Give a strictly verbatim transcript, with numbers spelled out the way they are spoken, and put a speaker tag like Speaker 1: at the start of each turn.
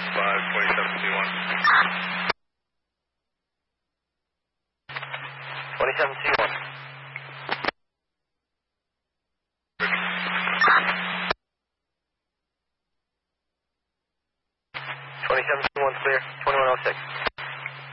Speaker 1: five, twenty-seven two one.
Speaker 2: twenty-seven two one. twenty-seven two one clear, twenty-one oh six.